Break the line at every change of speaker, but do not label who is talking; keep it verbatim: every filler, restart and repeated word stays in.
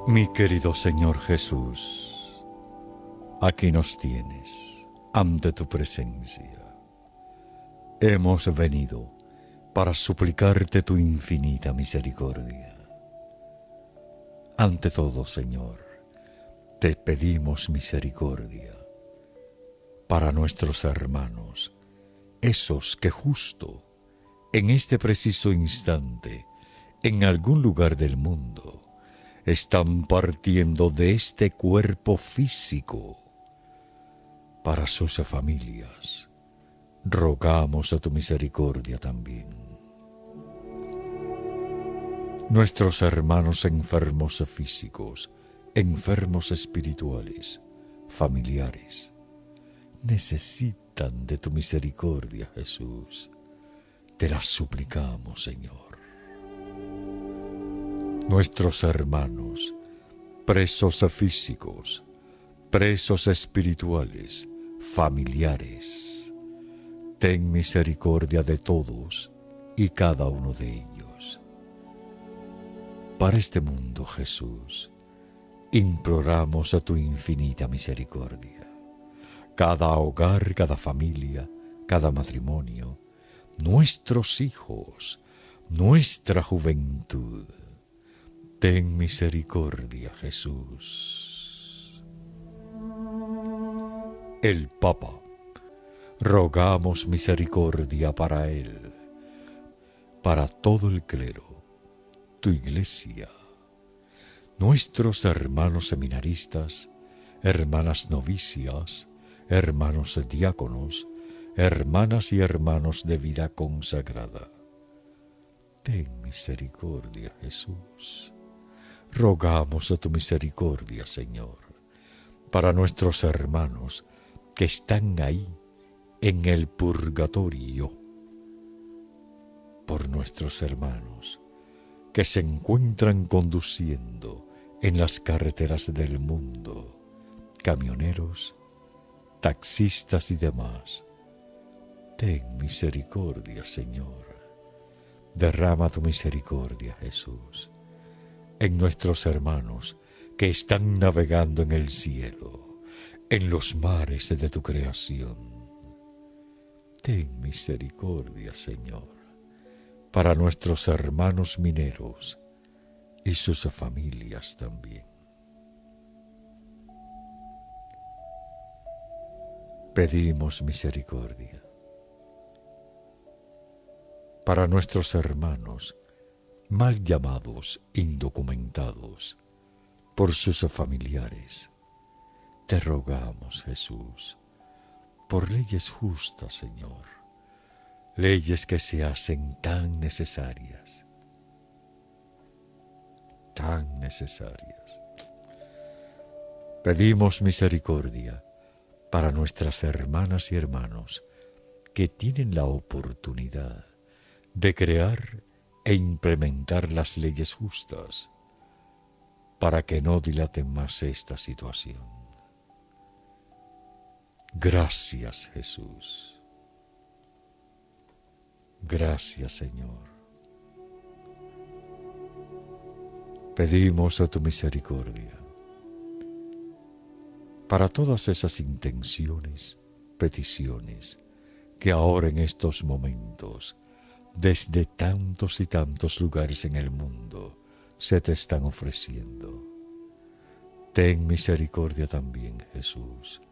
Mi querido Señor Jesús, aquí nos tienes, ante tu presencia. Hemos venido para suplicarte tu infinita misericordia. Ante todo, Señor, te pedimos misericordia para nuestros hermanos, esos que justo en este preciso instante, en algún lugar del mundo, están partiendo de este cuerpo físico. Para sus familias, rogamos a tu misericordia también. Nuestros hermanos enfermos físicos, enfermos espirituales, familiares, necesitan de tu misericordia, Jesús. Te la suplicamos, Señor. Nuestros hermanos, presos físicos, presos espirituales, familiares, ten misericordia de todos y cada uno de ellos. Para este mundo, Jesús, imploramos a tu infinita misericordia. Cada hogar, cada familia, cada matrimonio, nuestros hijos, nuestra juventud. Ten misericordia, Jesús. El Papa, rogamos misericordia para él, para todo el clero, tu iglesia, nuestros hermanos seminaristas, hermanas novicias, hermanos diáconos, hermanas y hermanos de vida consagrada. Ten misericordia, Jesús. Rogamos a tu misericordia, Señor, para nuestros hermanos que están ahí en el purgatorio, por nuestros hermanos que se encuentran conduciendo en las carreteras del mundo, camioneros, taxistas y demás. Ten misericordia, Señor. Derrama tu misericordia, Jesús, en nuestros hermanos que están navegando en el cielo, en los mares de tu creación. Ten misericordia, Señor, para nuestros hermanos mineros y sus familias también. Pedimos misericordia para nuestros hermanos mal llamados indocumentados por sus familiares. Te rogamos, Jesús, por leyes justas, Señor, leyes que se hacen tan necesarias, tan necesarias. Pedimos misericordia para nuestras hermanas y hermanos que tienen la oportunidad de crear e implementar las leyes justas para que no dilaten más esta situación. Gracias, Jesús. Gracias, Señor. Pedimos a tu misericordia para todas esas intenciones, peticiones que ahora en estos momentos, desde tantos y tantos lugares en el mundo, se te están ofreciendo. Ten misericordia también, Jesús,